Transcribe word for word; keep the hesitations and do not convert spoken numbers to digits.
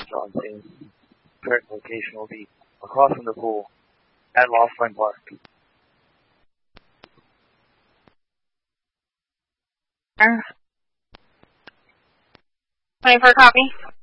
John Sain's current location will be across from the pool at Lost Point Park. Waiting for a copy.